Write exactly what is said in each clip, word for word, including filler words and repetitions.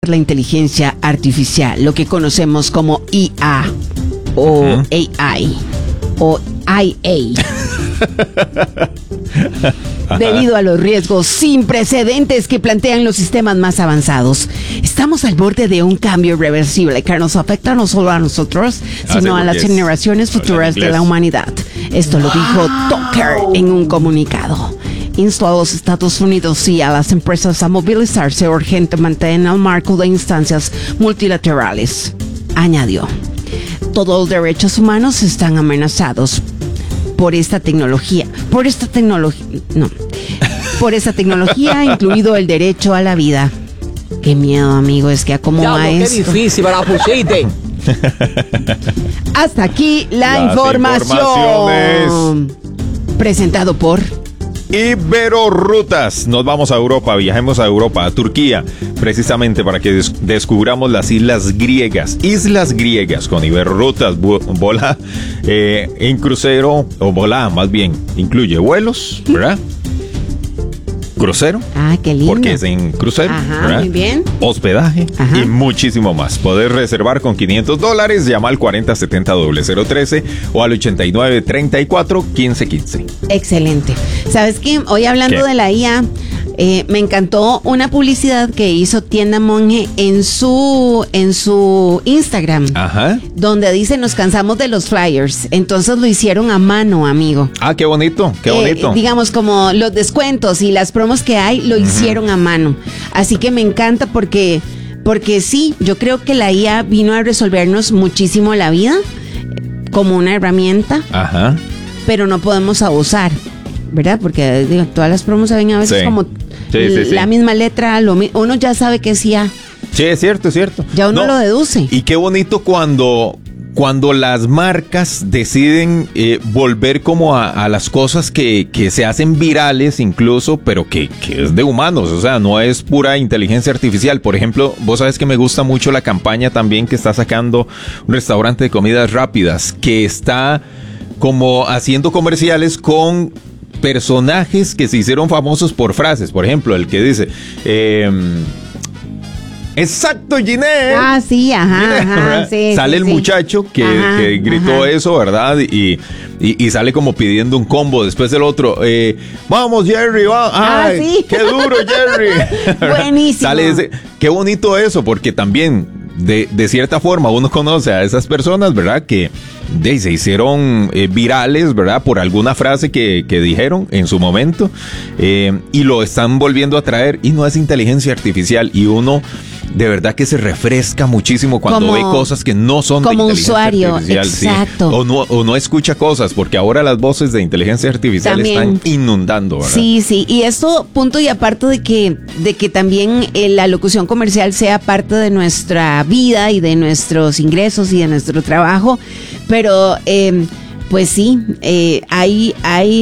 la inteligencia artificial, lo que conocemos como I A o uh-huh. A I o I A. Debido a los riesgos sin precedentes que plantean los sistemas más avanzados, estamos al borde de un cambio irreversible que nos afecta no solo a nosotros, sino ah, sí, a las generaciones futuras de la humanidad. Esto lo dijo Tucker en un comunicado. Instó a los Estados Unidos y a las empresas a movilizarse urgentemente en el marco de instancias multilaterales. Añadió: todos los derechos humanos están amenazados por esta tecnología, por esta tecnología, no, por esta tecnología, incluido el derecho a la vida. Qué miedo, amigo, es que acomoda esto. Qué difícil para la pusiste. Hasta aquí la Las información. Presentado por Iberorrutas. Nos vamos a Europa, viajemos a Europa, a Turquía, precisamente para que des- descubramos las islas griegas. Islas griegas con Iberorrutas. Bola eh, en crucero, o bola más bien, incluye vuelos, ¿verdad? Crucero. Ah, qué lindo. Porque es en crucero. Ajá, ¿verdad? muy bien. Hospedaje. Ajá. Y muchísimo más. Poder reservar con quinientos dólares. Llama al cuarenta setenta cero cero trece o al ochenta y nueve treinta y cuatro quince quince. Excelente. ¿Sabes qué? Hoy hablando ¿Qué? de la I A, eh, me encantó una publicidad que hizo Tienda Monje en su, en su Instagram. Ajá. Donde dice: nos cansamos de los flyers. Entonces lo hicieron a mano, amigo. Ah, qué bonito, qué bonito. Eh, digamos, como los descuentos y las promos que hay, lo uh-huh. hicieron a mano. Así que me encanta porque, porque sí, yo creo que la I A vino a resolvernos muchísimo la vida como una herramienta. Ajá. Pero no podemos abusar, ¿verdad? Porque digo, todas las promos se ven a veces sí. como sí, l- sí, la sí. misma letra, lo mi- uno ya sabe que es I A. Sí, es cierto, es cierto. Ya uno no, lo deduce. Y qué bonito cuando, cuando las marcas deciden eh, volver como a, a las cosas que, que se hacen virales incluso, pero que, que es de humanos, o sea, no es pura inteligencia artificial. Por ejemplo, vos sabes que me gusta mucho la campaña también que está sacando un restaurante de comidas rápidas, que está como haciendo comerciales con personajes que se hicieron famosos por frases. Por ejemplo, el que dice... Eh, Exacto, Ginette. Ah, sí, ajá, ajá sí, sale sí, el sí. muchacho que, Ajá, que gritó ajá. eso, ¿verdad? Y, y, y sale como pidiendo un combo. Después el otro, eh, vamos, Jerry, va. Ay, ah, sí. qué duro, Jerry. Buenísimo. Sale ese, qué bonito eso, porque también, de, de cierta forma, uno conoce a esas personas, ¿verdad? Que de, se hicieron eh, virales, ¿verdad? Por alguna frase que, que dijeron en su momento, eh, y lo están volviendo a traer, y no es inteligencia artificial, y uno de verdad que se refresca muchísimo cuando como, ve cosas que no son como de inteligencia usuario, artificial. exacto. Sí. O, no, o no escucha cosas, porque ahora las voces de inteligencia artificial también están inundando, ¿verdad? Sí, sí, y esto, punto y aparte de que, de que también eh, la locución comercial sea parte de nuestra vida y de nuestros ingresos y de nuestro trabajo, pero... Eh, Pues sí, eh, hay,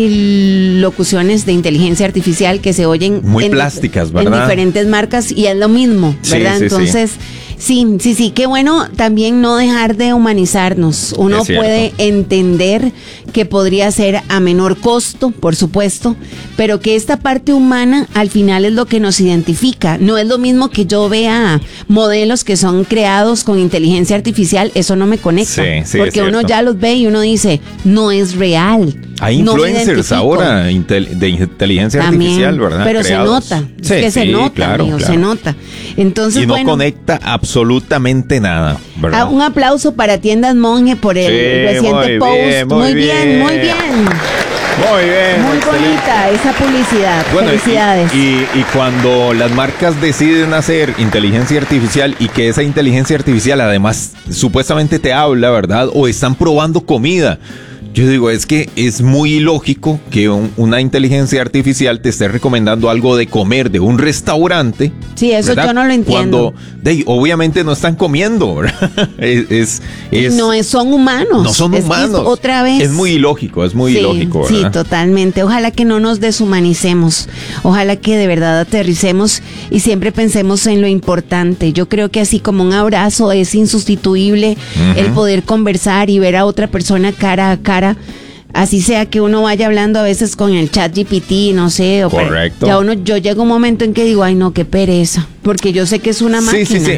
hay locuciones de inteligencia artificial que se oyen muy en, plásticas, ¿verdad? En diferentes marcas y es lo mismo, ¿verdad? Sí, sí, Entonces, sí. sí, sí, sí, qué bueno también no dejar de humanizarnos. Uno puede entender que podría ser a menor costo, por supuesto, pero que esta parte humana al final es lo que nos identifica. No es lo mismo que yo vea modelos que son creados con inteligencia artificial, eso no me conecta, sí, sí, porque uno ya los ve y uno dice, no es real. Hay no influencers ahora intel- de inteligencia También, artificial, ¿verdad? Pero Creados. se nota, Sí, es que sí, se nota, claro, amigo, claro. se nota. Entonces, y no bueno, conecta absolutamente nada, ¿verdad? Ah, un aplauso para Tiendas Monje por el Sí, reciente muy post. bien, muy muy bien, bien. muy bien. Muy bien. Muy excelente. bonita esa publicidad. Bueno, Felicidades. Y, y, y cuando las marcas deciden hacer inteligencia artificial y que esa inteligencia artificial además supuestamente te habla, ¿verdad? O están probando comida. Yo digo, es que es muy ilógico que un, una inteligencia artificial te esté recomendando algo de comer de un restaurante. Sí, eso ¿verdad? yo no lo entiendo. Cuando, de, obviamente no están comiendo, ¿verdad? Es, es, es, no es, son humanos. No son es humanos. Que es otra vez. Es muy ilógico, es muy sí, ilógico, ¿verdad? Sí, totalmente. Ojalá que no nos deshumanicemos. Ojalá que de verdad aterricemos y siempre pensemos en lo importante. Yo creo que así como un abrazo es insustituible, uh-huh. el poder conversar y ver a otra persona cara a cara. Así sea que uno vaya hablando a veces con el chat G P T, no sé. O correcto. Ya uno, yo llego a un momento en que digo, ay no, qué pereza. Porque yo sé que es una máquina. Sí, sí, sí.